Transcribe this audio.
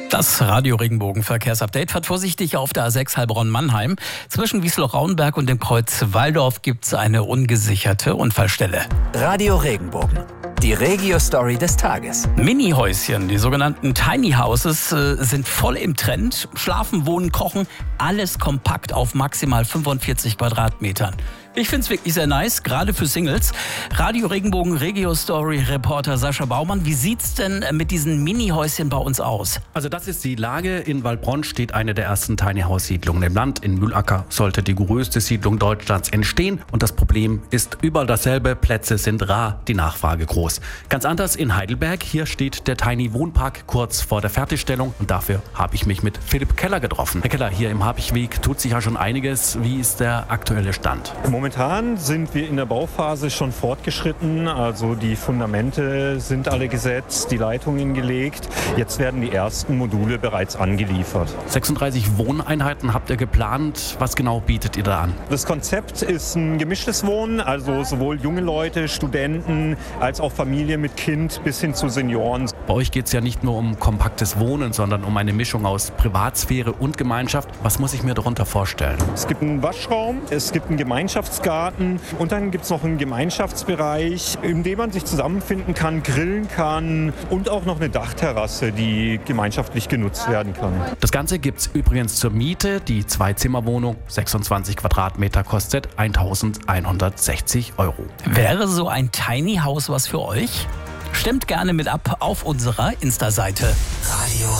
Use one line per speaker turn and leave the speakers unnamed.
Das Radio-Regenbogen-Verkehrsupdate fährt vorsichtig auf der A6 Heilbronn-Mannheim. Zwischen Wiesloch-Rauenberg und dem Kreuz Walldorf gibt es eine ungesicherte Unfallstelle.
Radio Regenbogen, die Regio-Story des Tages.
Mini-Häuschen, die sogenannten Tiny Houses, sind voll im Trend. Schlafen, wohnen, kochen, alles kompakt auf maximal 45 Quadratmetern. Ich finde es wirklich sehr nice, gerade für Singles. Radio Regenbogen, Regio-Story-Reporter Sascha Baumann. Wie sieht's denn mit diesen Mini-Häuschen bei uns aus?
Also das ist die Lage. In Waldbronn steht eine der ersten Tiny House Siedlungen im Land. In Mühlacker sollte die größte Siedlung Deutschlands entstehen. Und das Problem ist überall dasselbe. Plätze sind rar, die Nachfrage groß. Ganz anders in Heidelberg. Hier steht der Tiny Wohnpark kurz vor der Fertigstellung. Und dafür habe ich mich mit Philipp Keller getroffen. Herr Keller, hier im Habichweg tut sich ja schon einiges. Wie ist der aktuelle Stand?
Momentan sind wir in der Bauphase schon fortgeschritten. Also die Fundamente sind alle gesetzt, die Leitungen gelegt. Jetzt werden die ersten Module bereits angeliefert.
36 Wohneinheiten habt ihr geplant. Was genau bietet ihr da an?
Das Konzept ist ein gemischtes Wohnen, also sowohl junge Leute, Studenten, als auch Familie mit Kind bis hin zu Senioren.
Bei euch geht es ja nicht nur um kompaktes Wohnen, sondern um eine Mischung aus Privatsphäre und Gemeinschaft. Was muss ich mir darunter vorstellen?
Es gibt einen Waschraum, es gibt einen Gemeinschaftsgarten und dann gibt es noch einen Gemeinschaftsbereich, in dem man sich zusammenfinden kann, grillen kann und auch noch eine Dachterrasse, die gemeinschaftlich genutzt werden kann.
Das Ganze gibt es übrigens zur Miete. Die Zwei-Zimmer-Wohnung, 26 Quadratmeter, kostet 1.160 €.
Wäre so ein Tiny House was für euch? Stimmt gerne mit ab auf unserer Insta-Seite.